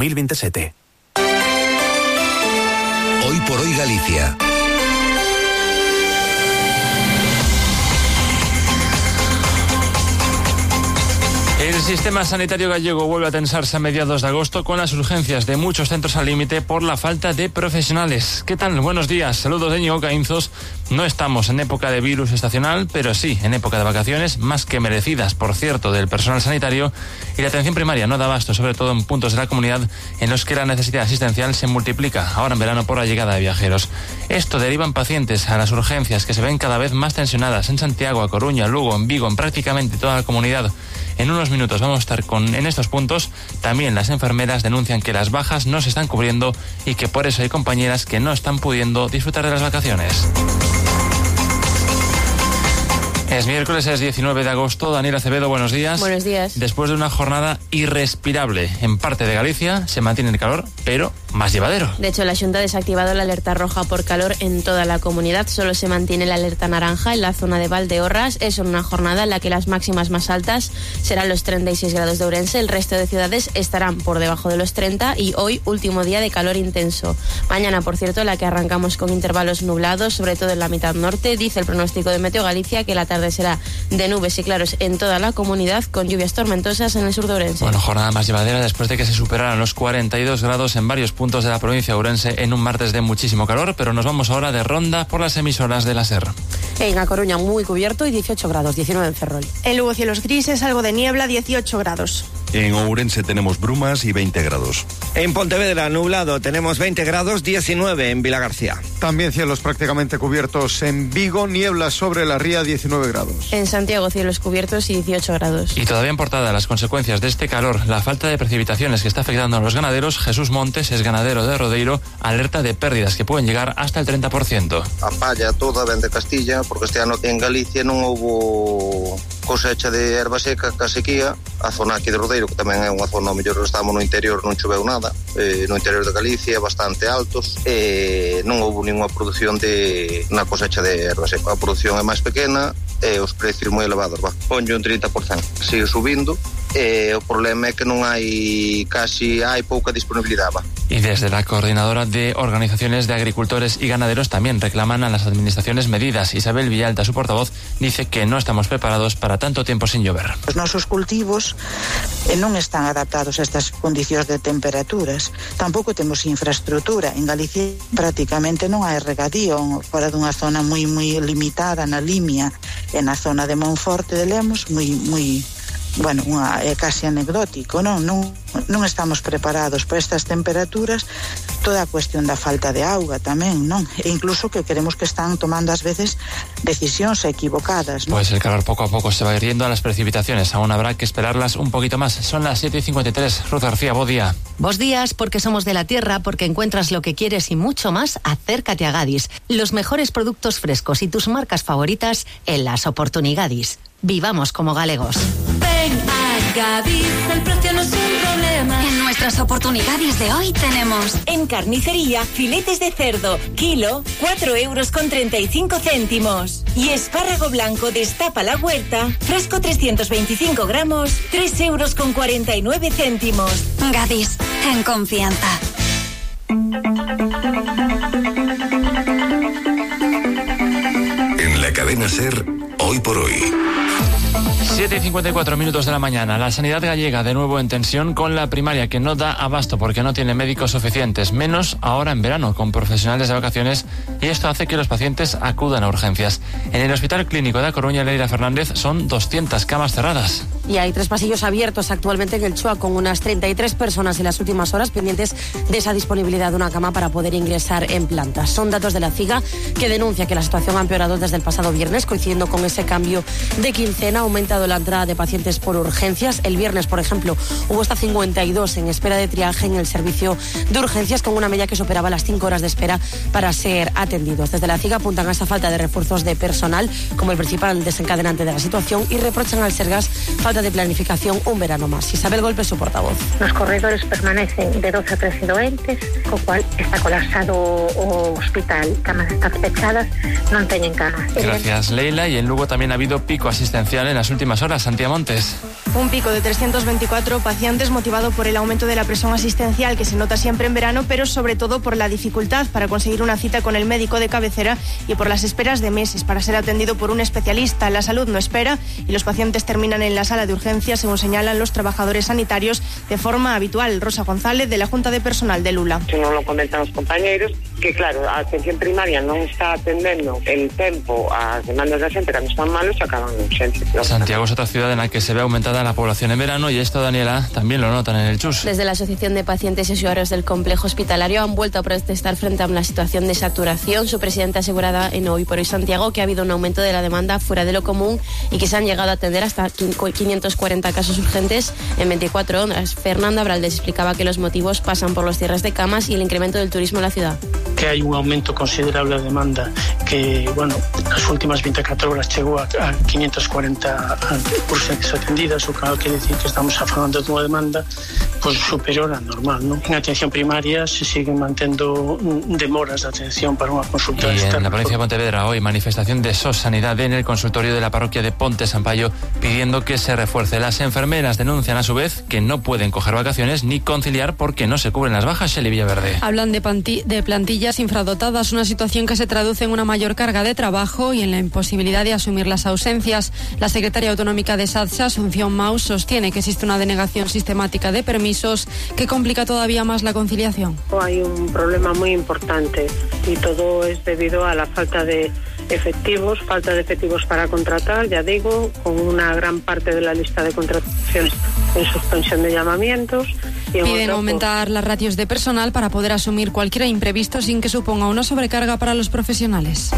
2027. Hoy por hoy Galicia. El sistema sanitario gallego vuelve a tensarse a mediados de agosto con las urgencias de muchos centros al límite por la falta de profesionales. ¿Qué tal? Buenos días. Saludos de Íñigo Caínzos. No estamos en época de virus estacional, pero sí en época de vacaciones, más que merecidas, por cierto, del personal sanitario, y la atención primaria no da abasto, sobre todo en puntos de la comunidad en los que la necesidad asistencial se multiplica, ahora en verano por la llegada de viajeros. Esto deriva en pacientes a las urgencias que se ven cada vez más tensionadas en Santiago, A Coruña, Lugo, en Vigo, en prácticamente toda la comunidad. En unos minutos vamos a estar en estos puntos. También las enfermeras denuncian que las bajas no se están cubriendo y que por eso hay compañeras que no están pudiendo disfrutar de las vacaciones. Es miércoles, es 19 de agosto. Daniel Acevedo, buenos días. Buenos días. Después de una jornada irrespirable en parte de Galicia, se mantiene el calor, pero más llevadero. De hecho, la Xunta ha desactivado la alerta roja por calor en toda la comunidad. Solo se mantiene la alerta naranja en la zona de Valdeorras. Es una jornada en la que las máximas más altas serán los 36 grados de Ourense. El resto de ciudades estarán por debajo de los 30 y hoy, último día de calor intenso. Mañana, por cierto, la que arrancamos con intervalos nublados, sobre todo en la mitad norte. Dice el pronóstico de Meteo Galicia que la tarde será de nubes y claros en toda la comunidad, con lluvias tormentosas en el sur de Ourense. Bueno, jornada más llevadera después de que se superaran los 42 grados en varios puntos de la provincia de Ourense en un martes de muchísimo calor, pero nos vamos ahora de ronda por las emisoras de la SER. En A Coruña muy cubierto y 18 grados, 19 en Ferrol. En Lugo cielos grises, algo de niebla, 18 grados. En Ourense tenemos brumas y 20 grados. En Pontevedra nublado, tenemos 20 grados, 19 en Vilagarcía. También cielos prácticamente cubiertos en Vigo, niebla sobre la ría, 19 grados. En Santiago cielos cubiertos y 18 grados. Y todavía en portada las consecuencias de este calor, la falta de precipitaciones que está afectando a los ganaderos. Jesús Montes es ganadero de Rodeiro, alerta de pérdidas que pueden llegar hasta el 30%. A palla toda ven de Castilla, porque este ano en Galicia non houbo cosecha de erva seca ca sequía. A zona aquí de Rodeiro, que tamén é unha zona, mellor estamos no interior, non choveu nada, no interior de Galicia, bastante altos, non houbo ninguna produción de na cosecha de erva seca. A produción é máis pequena e os precios moi elevados, ponlle un 30%. Sigue subindo, o problema é que non hai pouca disponibilidade. Y desde la Coordinadora de Organizaciones de Agricultores y Ganaderos también reclaman a las administraciones medidas. Isabel Villalta, su portavoz, dice que no estamos preparados para tanto tiempo sin llover. Os nosos cultivos non están adaptados a estas condicións de temperaturas. Tampouco temos infraestructura. En Galicia prácticamente non hai regadío, fora dunha zona moi limitada na Limia e na zona de Monforte de Lemos, é casi anecdótico, non estamos preparados para estas temperaturas. Toda a cuestión da falta de auga tamén, non? E incluso que queremos que están tomando ás veces decisións equivocadas, non? Pues el calor poco a poco se va hiriendo a las precipitaciones, aún habrá que esperarlas un poquito más. Son las 7:53. Ruth García, buen día. Buenos días, porque somos de la tierra, porque encuentras lo que quieres y mucho más, acércate a Gadis. Los mejores productos frescos y tus marcas favoritas en las oportunidades. Vivamos como galegos. Ven a Gadis, el precio no es un problema. En nuestras oportunidades de hoy tenemos en carnicería filetes de cerdo, kilo, 4,35 €. Y espárrago blanco destapa la huerta, fresco 325 gramos, 3,49 €. Gadis, en confianza. En la cadena SER, hoy por hoy. 7:54 de la mañana. La sanidad gallega de nuevo en tensión con la primaria, que no da abasto porque no tiene médicos suficientes, menos ahora en verano con profesionales de vacaciones, y esto hace que los pacientes acudan a urgencias. En el Hospital Clínico de A Coruña, Leira Fernández, son 200 camas cerradas. Y hay 3 pasillos abiertos actualmente en el CHUA, con unas 33 personas en las últimas horas pendientes de esa disponibilidad de una cama para poder ingresar en planta. Son datos de la CIGA, que denuncia que la situación ha empeorado desde el pasado viernes, coincidiendo con ese cambio de quincena. Ha aumentado la entrada de pacientes por urgencias. El viernes, por ejemplo, hubo hasta 52 en espera de triaje en el servicio de urgencias, con una media que superaba las 5 horas de espera para ser atendidos. Desde la CIGA apuntan a esa falta de refuerzos de personal como el principal desencadenante de la situación y reprochan al Sergas falta de planificación un verano más. Isabel Golpe, su portavoz. Los corredores permanecen de 12 a 13 doentes, co cual está colapsado o hospital. Camas están pechadas, non teñen camas. Gracias, Leila. Y en Lugo también ha habido pico asistencial en las últimas últimas horas. Santiago Montes. Un pico de 324 pacientes motivado por el aumento de la presión asistencial que se nota siempre en verano, pero sobre todo por la dificultad para conseguir una cita con el médico de cabecera y por las esperas de meses para ser atendido por un especialista. La salud no espera y los pacientes terminan en la sala de urgencias, según señalan los trabajadores sanitarios de forma habitual. Rosa González, de la Junta de Personal de Lula. Se non lo comentan os compañeiros, que claro, a atención primaria non está atendendo el tempo ás demandas da xente cando están malos, acaban en urgencias. Santiago es otra ciudad en la que se ve aumentada la población en verano y esto, Daniela, también lo notan en el Chus. Desde la Asociación de Pacientes y Usuarios del Complejo Hospitalario han vuelto a protestar frente a una situación de saturación. Su presidenta asegurada en Hoy por Hoy Santiago que ha habido un aumento de la demanda fuera de lo común y que se han llegado a atender hasta 540 casos urgentes en 24 horas. Fernanda Braldes explicaba que los motivos pasan por los cierres de camas y el incremento del turismo en la ciudad. Que hai un aumento considerable de demanda que, bueno, nas últimas 24 horas chegou a 540 urgencias atendidas, o que quere decir que estamos falando dunha demanda pues, superior á normal, ¿no? En atención primaria se siguen mantendo demoras de atención para unha consulta y externa. En la provincia de Pontevedra hoy manifestación de SOS Sanidad en el consultorio de la parroquia de Ponte Sampaio pidiendo que se refuerce. Las enfermeras denuncian a su vez que no pueden coger vacaciones ni conciliar porque no se cubren las bajas. Shelley Villaverde. Hablan de plantillas infradotadas, una situación que se traduce en una mayor carga de trabajo y en la imposibilidad de asumir las ausencias. La secretaria autonómica de SADSA, Asunción Maus, sostiene que existe una denegación sistemática de permisos que complica todavía más la conciliación. Hay un problema muy importante y todo es debido a la falta de efectivos para contratar, ya digo, con una gran parte de la lista de contrataciones en suspensión de llamamientos. Piden aumentar las ratios de personal para poder asumir cualquier imprevisto sin que suponga una sobrecarga para los profesionales.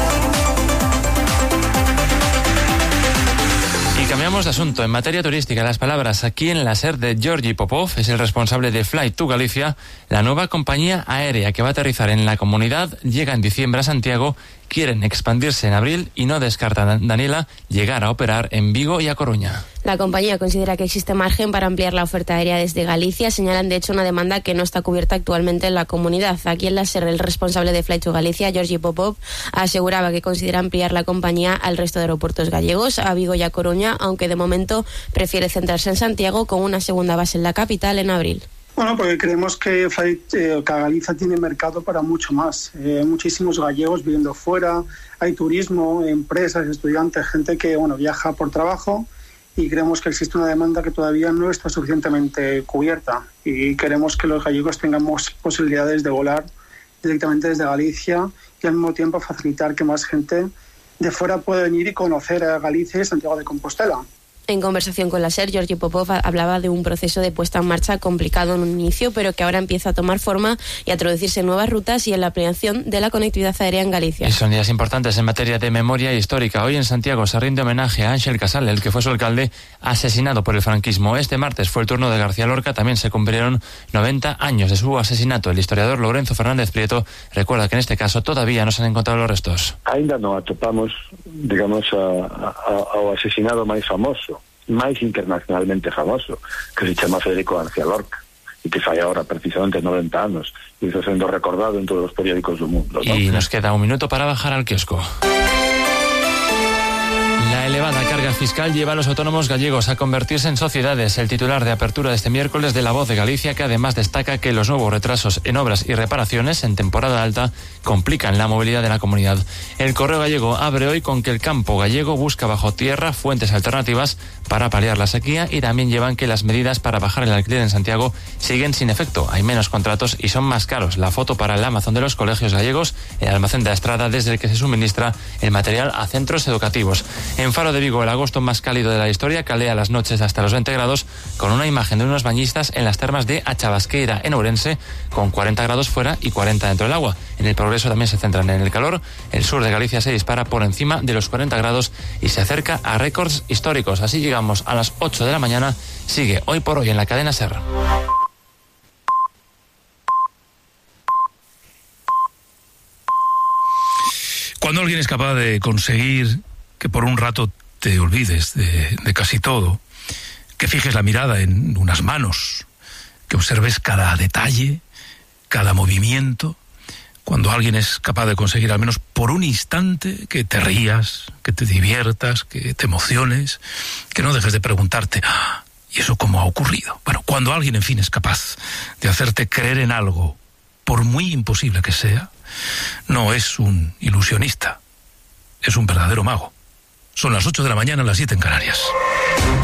Cambiamos de asunto. En materia turística, las palabras aquí en la SER de Georgi Popov, es el responsable de Fly to Galicia, la nueva compañía aérea que va a aterrizar en la comunidad, llega en diciembre a Santiago, quieren expandirse en abril y no descartan, Daniela, llegar a operar en Vigo y a Coruña. La compañía considera que existe margen para ampliar la oferta aérea desde Galicia. Señalan, de hecho, una demanda que no está cubierta actualmente en la comunidad. Aquí en la SER, el responsable de Fly to Galicia, Georgi Popov, aseguraba que considera ampliar la compañía al resto de aeropuertos gallegos, a Vigo y a Coruña, aunque de momento prefiere centrarse en Santiago con una segunda base en la capital en abril. Bueno, porque creemos que Galicia tiene mercado para mucho más. Muchísimos gallegos viviendo fuera, hay turismo, empresas, estudiantes, gente que viaja por trabajo y creemos que existe una demanda que todavía no está suficientemente cubierta y queremos que los gallegos tengamos posibilidades de volar directamente desde Galicia y al mismo tiempo facilitar que más gente de fuera pueda venir y conocer a Galicia y Santiago de Compostela. En conversación con la SER, Georgi Popov hablaba de un proceso de puesta en marcha complicado en un inicio, pero que ahora empieza a tomar forma y a introducirse en nuevas rutas y en la ampliación de la conectividad aérea en Galicia. Y son días importantes en materia de memoria histórica. Hoy en Santiago se rinde homenaje a Ángel Casal, el que fue su alcalde, asesinado por el franquismo. Este martes fue el turno de García Lorca. También se cumplieron 90 años de su asesinato. El historiador Lorenzo Fernández Prieto recuerda que en este caso todavía no se han encontrado los restos. Ainda non atopamos, digamos, ao asesinado máis famoso, máis internacionalmente famoso, que se chama Federico García Lorca e que fai ahora precisamente 90 anos e está sendo recordado en todos os periódicos do mundo, ¿no? Y nos queda un minuto para bajar al kiosco. La elevada carga fiscal lleva a los autónomos gallegos a convertirse en sociedades. El titular de apertura de este miércoles de La Voz de Galicia, que además destaca que los nuevos retrasos en obras y reparaciones en temporada alta complican la movilidad de la comunidad. El Correo Gallego abre hoy con que el campo gallego busca bajo tierra fuentes alternativas para paliar la sequía y también llevan que las medidas para bajar el alquiler en Santiago siguen sin efecto. Hay menos contratos y son más caros. La foto para el Amazon de los colegios gallegos, el almacén de la Estrada desde el que se suministra el material a centros educativos. En Faro de Vigo, el agosto más cálido de la historia, calea las noches hasta los 20 grados, con una imagen de unos bañistas en las termas de Achabasqueira, en Ourense, con 40 grados fuera y 40 dentro del agua. En el Progreso también se centran en el calor. El sur de Galicia se dispara por encima de los 40 grados y se acerca a récords históricos. Así llegamos a las 8 de la mañana. Sigue Hoy por Hoy en la cadena SER. Cuando alguien es capaz de conseguir que por un rato te olvides de casi todo, que fijes la mirada en unas manos, que observes cada detalle, cada movimiento, Cuando alguien es capaz de conseguir al menos por un instante que te rías, que te diviertas, que te emociones, que no dejes de preguntarte, ¿y eso cómo ha ocurrido? Bueno, cuando alguien, en fin, es capaz de hacerte creer en algo, por muy imposible que sea, no es un ilusionista, es un verdadero mago. Son las 8 de la mañana, las 7 en Canarias.